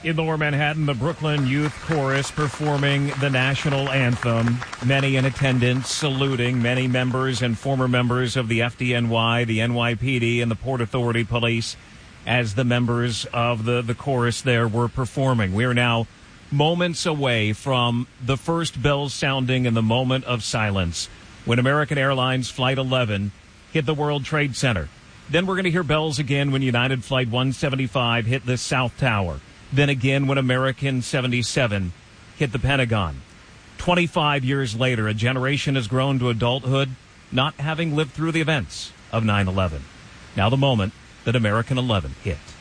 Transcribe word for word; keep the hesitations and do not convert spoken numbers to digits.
In Lower Manhattan, the Brooklyn Youth Chorus performing the national anthem. Many in attendance, saluting many members and former members of the F D N Y, the N Y P D, and the Port Authority Police as the members of the, the chorus there were performing. We are now moments away from the first bells sounding and the moment of silence when American Airlines Flight eleven hit the World Trade Center. Then we're going to hear bells again when United Flight one seventy-five hit the South Tower. Then again when American seventy-seven hit the Pentagon. twenty-five years later, a generation has grown to adulthood, not having lived through the events of nine eleven. Now the moment that American eleven hit.